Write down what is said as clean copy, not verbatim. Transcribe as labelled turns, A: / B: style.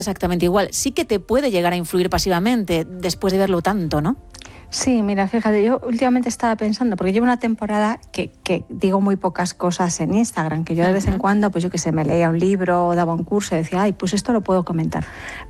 A: exactamente igual. Sí que te puede llegar a influir pasivamente después de verlo tanto, ¿no?
B: Sí, mira, fíjate, yo últimamente estaba pensando, porque llevo una temporada que digo muy pocas cosas en Instagram, que yo de vez en cuando, pues yo que sé, me leía un libro o daba un curso y decía, ay, pues esto lo puedo comentar.